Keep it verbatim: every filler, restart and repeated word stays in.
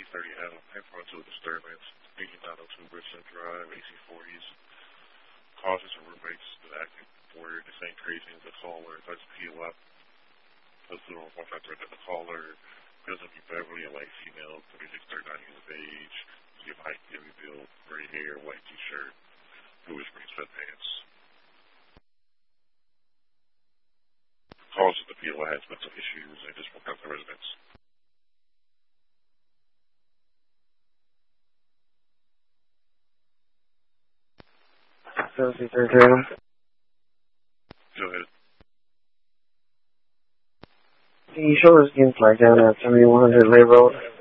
thirty Adam, environmental disturbance, eighteen nine oh two Richland Drive, A C forties. Causes and roommates that acting for the same crazy as the caller, touch P O up. Let's do one five three at the caller. Doesn't be Beverly, a white female, thirty-six, thirty-nine years of age. Give height, heavy build, gray hair, white t-shirt, bluish green sweatpants. Calls that the P O has mental issues and just broke out the residents. Go ahead. Can you show us again, flag down at seventy-one hundred Lay Road?